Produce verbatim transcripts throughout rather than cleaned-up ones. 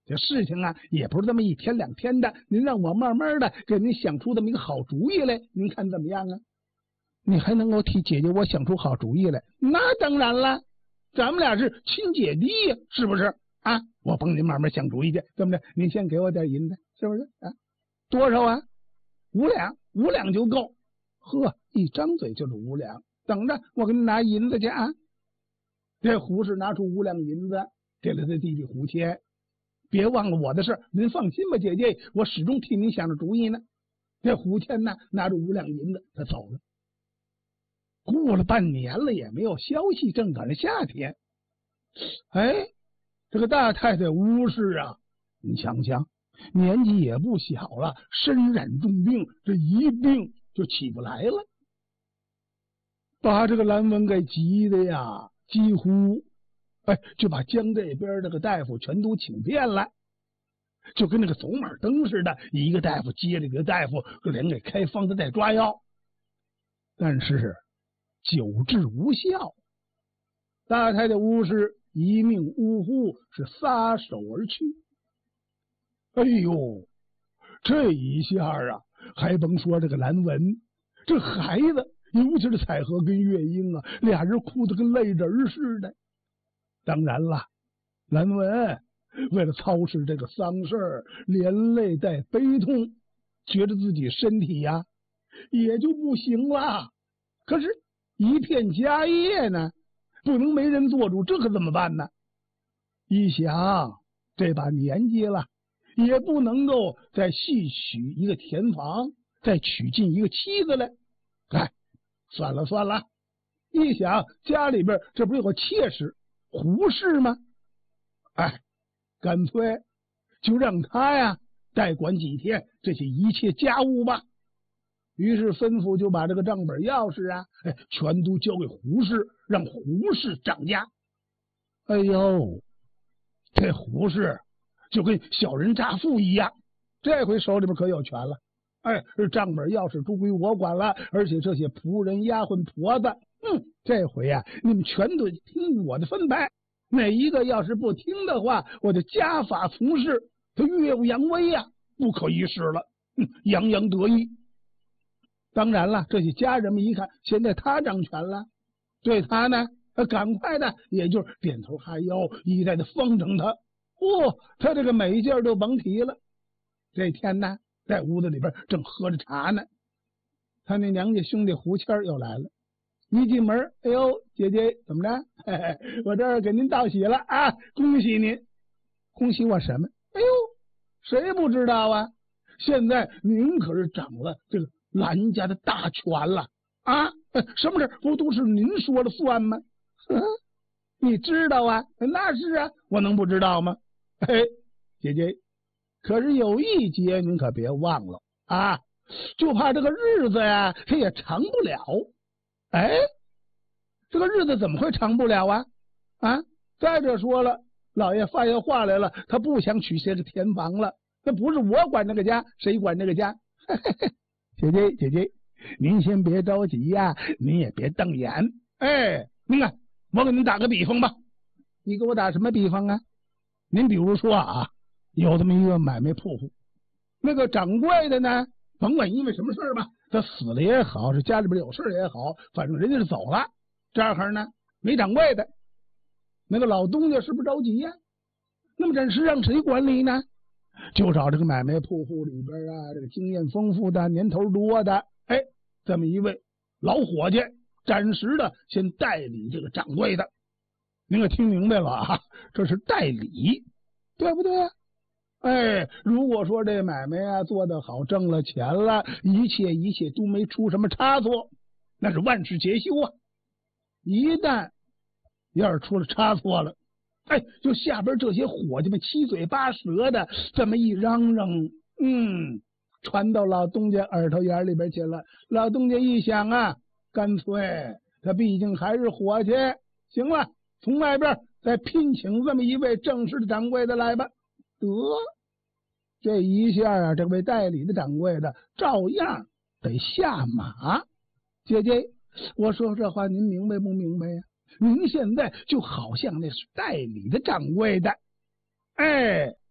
这事情啊，也不是这么一天两天的，您让我慢慢的给您想出这么一个好主意来，您看怎么样啊？你还能够替姐姐我想出好主意来？那当然了，咱们俩是亲姐弟呀，是不是啊？我帮您慢慢想主意去，对不对？您先给我点银子，是不是啊？多少啊？五两，五两就够。呵，一张嘴就是五两，等着我给你拿银子去啊！这胡氏拿出五两银子给了他弟弟胡谦，别忘了我的事，您放心吧，姐姐，我始终替您想着主意呢。这胡谦呢，拿着五两银子，他走了。过了半年了，也没有消息，正赶上夏天。哎，这个大太太乌氏啊，你想想，年纪也不小了，身染重病，这一病就起不来了，把这个蓝文给急的呀，几乎哎就把江这边这个大夫全都请遍了，就跟那个走马灯似的，一个大夫接着一个大夫，连给开方子带抓药，但是久治无效。大太太乌氏一命呜呼，是撒手而去。哎呦，这一下啊，还甭说这个蓝文，这孩子，尤其是彩荷跟月英啊，俩人哭得跟泪人似的。当然了，蓝文为了操持这个丧事儿，连累带悲痛，觉得自己身体呀也就不行了。可是，一片家业呢，不能没人做主，这可怎么办呢？一想，这把年纪了，也不能够再细娶一个田房，再娶进一个妻子来。哎，算了算了，一想家里边这不是有个妾室胡氏吗？哎，干脆就让他呀代管几天这些一切家务吧。于是吩咐就把这个账本钥匙啊，哎，全都交给胡氏，让胡氏掌家。哎呦，这胡氏就跟小人乍富一样，这回手里边可有权了。哎，账本钥匙都归我管了，而且这些仆人、丫鬟、婆子，嗯，这回呀、啊，你们全都听我的分派。哪一个要是不听的话，我就家法从事，他岳不扬威呀、啊，不可一世了，嗯，洋洋得意。当然了，这些家人们一看，现在他掌权了，对他呢，赶快的，也就是点头哈腰，一再的奉承他。哦，他这个美劲儿就甭提了。这天呢，在屋子里边正喝着茶呢，他那娘家兄弟胡谦又来了。一进门，哎呦，姐姐怎么着？嘿嘿，我这儿给您道喜了啊！恭喜您，恭喜我什么？哎呦，谁不知道啊？现在您可是掌了这个蓝家的大权了啊！什么事不都是您说了算吗？嗯，你知道啊？那是啊，我能不知道吗？嘿，姐姐，可是有一节您可别忘了啊！就怕这个日子呀，它也长不了。哎，这个日子怎么会长不了啊？啊！再者说了，老爷发下话来了，他不想娶这个田房了。那不是我管这个家，谁管这个家？嘿嘿嘿，姐姐姐姐，您先别着急呀、啊，您也别瞪眼。哎，您看，我给您打个比方吧。你给我打什么比方啊？您比如说啊，有这么一个买卖铺户，那个掌柜的呢，甭管因为什么事儿吧，他死了也好，是家里边有事也好，反正人家是走了。这儿呢，没掌柜的，那个老东家是不是着急呀、啊？那么这是让谁管理呢？就找这个买卖铺户里边啊，这个经验丰富的、年头多的，哎，这么一位老伙计，暂时的先代理这个掌柜的。您可听明白了啊？这是代理，对不对啊？哎，如果说这买卖啊做得好，挣了钱了，一切一切都没出什么差错，那是万事皆休啊。一旦要是出了差错了，哎，就下边这些伙计们七嘴八舌的这么一嚷嚷，嗯，传到老东家耳朵眼里边去了。老东家一想啊，干脆他毕竟还是伙计，行了，从外边再聘请这么一位正式的掌柜的来吧。得，这一下啊，这位代理的掌柜的照样得下马。姐姐，我说这话您明白不明白呀？您现在就好像那是代理的掌柜的，哎，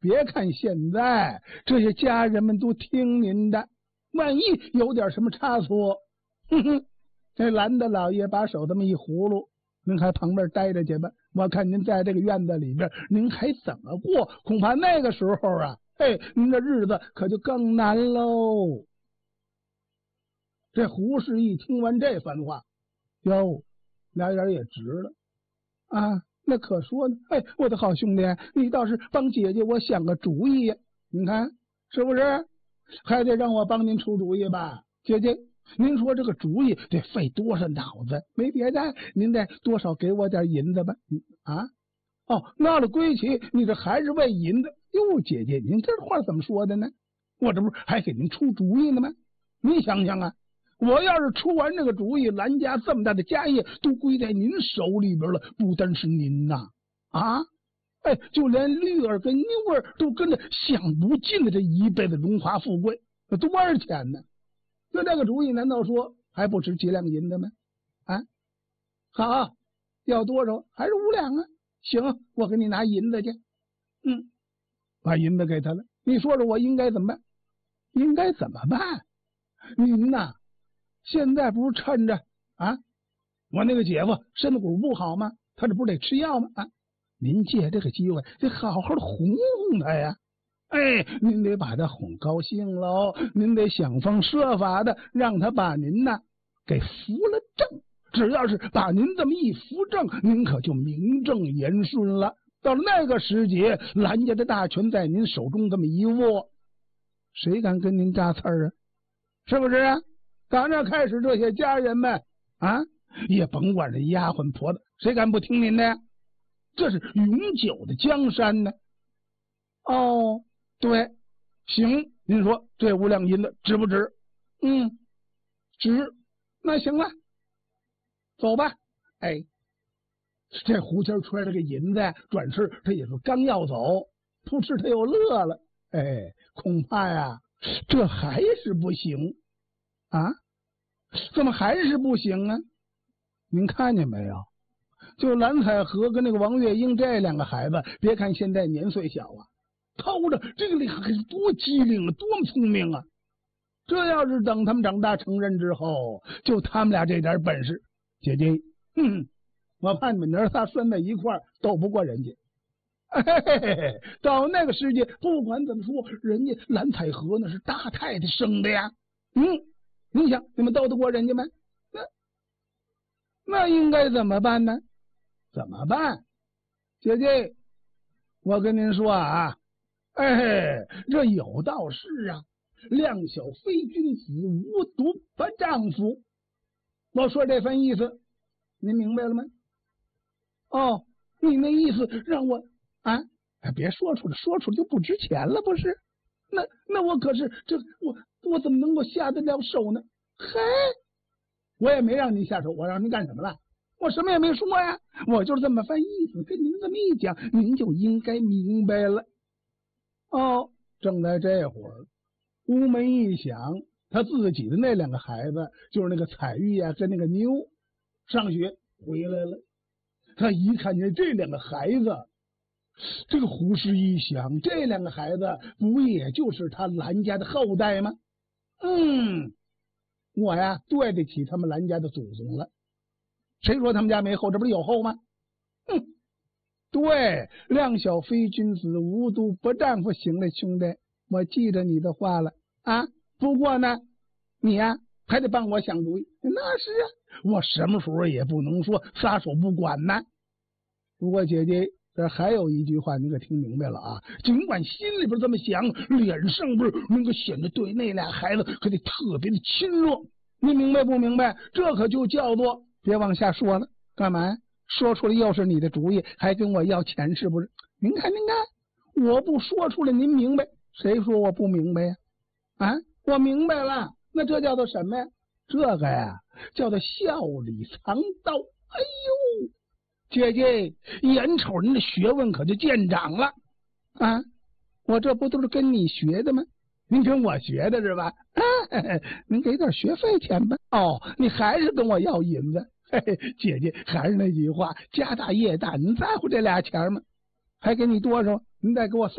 别看现在这些家人们都听您的，万一有点什么差错，哼哼，这蓝的老爷把手这么一葫芦，您还旁边待着去吧。我看您在这个院子里边，您还怎么过？恐怕那个时候啊，嘿，您的日子可就更难喽。这胡适一听完这番话，哟，俩眼也直了啊。那可说呢，哎，我的好兄弟，你倒是帮姐姐我想个主意呀！你看是不是？还得让我帮您出主意吧，姐姐。您说这个主意得费多少脑子？没别的，您得多少给我点银子吧？啊，哦，闹了归期，你这还是为银子？哟，姐姐，您这话怎么说的呢？我这不是还给您出主意呢吗？你想想啊，我要是出完这个主意，兰家这么大的家业都归在您手里边了，不单是您呐，啊，哎，就连绿儿跟妞儿都跟着享不尽的这一辈子荣华富贵，那多少钱呢？就这个主意，难道说还不值几两银子吗？啊，好，要多少？还是五两啊？行，我给你拿银子去。嗯，把银子给他了。你说说我应该怎么办？应该怎么办？您呐，现在不是趁着啊，我那个姐夫身子骨不好吗？他这不是得吃药吗？啊，您借这个机会得好好的哄哄他呀。哎，您得把他哄高兴喽，您得想方设法的让他把您呢给扶了正。只要是把您这么一扶正，您可就名正言顺了。到了那个时节，兰家的大权在您手中这么一握，谁敢跟您扎刺儿啊？是不是啊？打那开始，这些家人们啊，也甭管这丫鬟婆子，谁敢不听您的呀？这是永久的江山呢。哦，对，行，您说这五两银子值不值？嗯，值。那行了，走吧。哎，这胡谦揣着个银子，转身他也是刚要走，扑哧他又乐了。哎，恐怕呀，这还是不行啊！怎么还是不行啊？您看见没有？就蓝采和跟那个王月英这两个孩子，别看现在年岁小啊，偷着这个可是多机灵啊，多么聪明啊！这要是等他们长大成人之后，就他们俩这点本事，姐姐，嗯，我怕你们娘仨拴在一块儿斗不过人家。嘿嘿嘿，到那个时节，不管怎么说，人家蓝采和那是大太太生的呀。嗯，你想你们斗得过人家吗？那那应该怎么办呢？怎么办？姐姐，我跟您说啊，哎，这有道是啊，量小非君子，无毒不丈夫。我说这番意思，您明白了吗？哦，你那意思让我啊，别说出来，说出来就不值钱了，不是？那那我可是这我我怎么能够下得了手呢？嗨，我也没让您下手，我让您干什么了？我什么也没说呀，我就是这么番意思，跟您这么一讲，您就应该明白了。哦，正在这会儿，屋门一响，他自己的那两个孩子，就是那个彩玉呀、啊、跟那个妞，上学回来了。他一看见这两个孩子，这个胡适一想，这两个孩子不也就是他蓝家的后代吗？嗯，我呀对得起他们蓝家的祖宗了。谁说他们家没后？这不是有后吗？哼，对，量小非君子，无毒不丈夫。行了，兄弟，我记着你的话了啊。不过呢，你呀还得帮我想主意。那是啊，我什么时候也不能说撒手不管呢。不过姐姐，这还有一句话，你可听明白了啊？尽管心里边这么想，脸上边能够显得对那俩孩子可得特别的亲热。你明白不明白？这可就叫做。别往下说了，干嘛？说出来又是你的主意，还跟我要钱是不是？您看，您看，我不说出来，您明白？谁说我不明白呀？啊，我明白了，那这叫做什么呀？这个呀，叫做笑里藏刀。哎呦，姐姐，眼瞅您的学问可就见长了啊！我这不都是跟你学的吗？您跟我学的是吧？啊，您给点学费钱吧。哦，你还是跟我要银子。嘿嘿，姐姐还是那句话，家大业大，您在乎这俩钱吗？还给你多少？您再给我三。